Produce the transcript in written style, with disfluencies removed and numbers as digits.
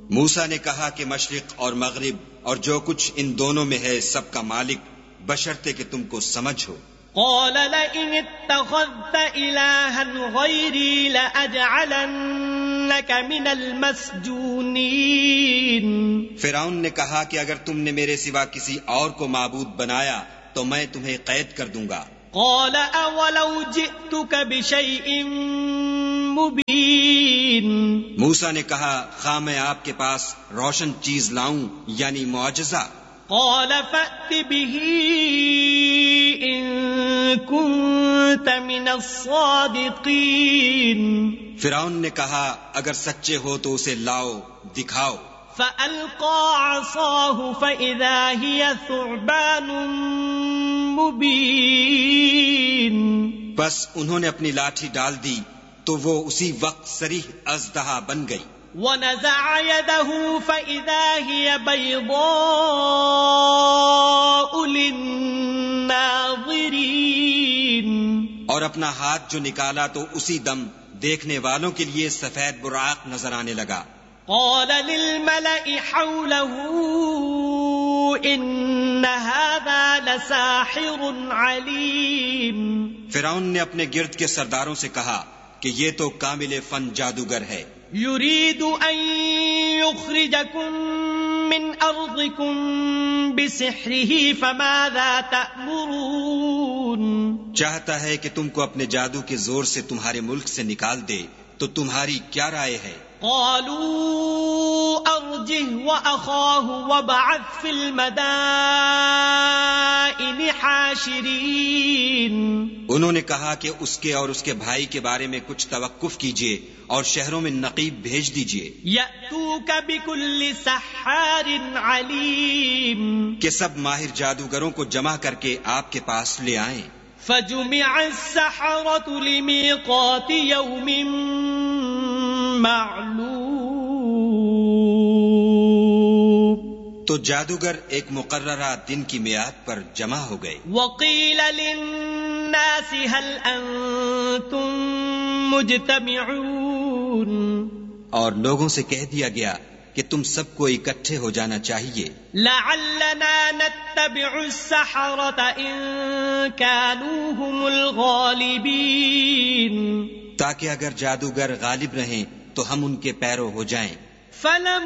موسیٰ نے کہا کہ مشرق اور مغرب اور جو کچھ ان دونوں میں ہے سب کا مالک، بشرطے کہ تم کو سمجھ ہو۔ قال لئن اتخذت إلها غيري لأجعلنك من المسجونين۔ فرعون نے کہا کہ اگر تم نے میرے سوا کسی اور کو معبود بنایا تو میں تمہیں قید کر دوں گا۔ قال اولو جئتك بشيء مبين۔ موسیٰ نے کہا خواہ میں آپ کے پاس روشن چیز لاؤں یعنی معجزہ۔ قال فأت به إن كنت من الصادقين۔ فرعون نے کہا اگر سچے ہو تو اسے لاؤ، دکھاؤ۔ فألقى عصاه فإذا هي ثعبان مبين۔ بس انہوں نے اپنی لاٹھی ڈال دی تو وہ اسی وقت صریح اژدہا بن گئی۔ ونزع يده فإذا هي بيضاء للناظرين۔ اور اپنا ہاتھ جو نکالا تو اسی دم دیکھنے والوں کے لیے سفید براق نظر آنے لگا۔ قال للملأ حوله إن هذا لساحر عليم۔ فرعون نے اپنے گرد کے سرداروں سے کہا کہ یہ تو کامل فن جادوگر ہے۔ يريد أن يخرجكم من أرضكم بسحره فماذا تأمرون۔ چاہتا ہے کہ تم کو اپنے جادو کے زور سے تمہارے ملک سے نکال دے تو تمہاری کیا رائے ہے؟ قالوا أرجه وأخاه وابعث في المدائن حاشرين۔ انہوں نے کہا کہ اس کے اور اس کے بھائی کے بارے میں کچھ توقف کیجیے اور شہروں میں نقیب بھیج دیجیے۔ يأتوك بكل سحار عليم۔ کہ سب ماہر جادوگروں کو جمع کر کے آپ کے پاس لے آئیں۔ فجمع السحرة لميقات يوم معلوم۔ تو جادوگر ایک مقررہ دن کی میعاد پر جمع ہو گئے۔ وقيل للناس هل أنتم مجتمعون۔ اور لوگوں سے کہہ دیا گیا کہ تم سب کو اکٹھے ہو جانا چاہیے۔ لعلنا نتبع السحرة إن كانوا هم الغالبين۔ تاکہ اگر جادوگر غالب رہیں تو ہم ان کے پیرو ہو جائیں۔ فلم